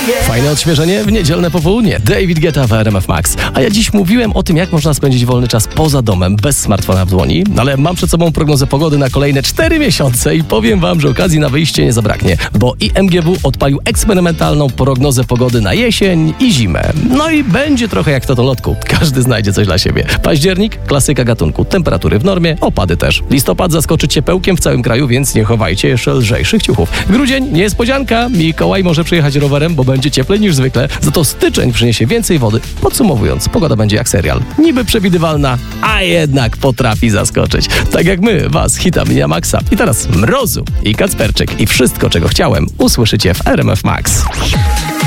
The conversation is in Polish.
Fajne odświeżenie w niedzielne popołudnie. David Guetta w RMF Max. A ja dziś mówiłem o tym, jak można spędzić wolny czas poza domem, bez smartfona w dłoni. Ale mam przed sobą prognozę pogody na kolejne 4 miesiące i powiem wam, że okazji na wyjście nie zabraknie, bo IMGW odpalił eksperymentalną prognozę pogody na jesień i zimę. No i będzie trochę jak w totolotku. Każdy znajdzie coś dla siebie. Październik, klasyka gatunku. Temperatury w normie, opady też. Listopad zaskoczy ciepełkiem w całym kraju, więc nie chowajcie jeszcze lżejszych ciuchów. Grudzień, niespodzianka. Mikołaj może przyjechać rowerem, bo będzie cieplej niż zwykle. Za to styczeń przyniesie więcej wody. Podsumowując, pogoda będzie jak serial. Niby przewidywalna, a jednak potrafi zaskoczyć. Tak jak my, was, hitami na maksa. I teraz Mrozu i Kacperczyk. I wszystko, czego chciałem, usłyszycie w RMF Max.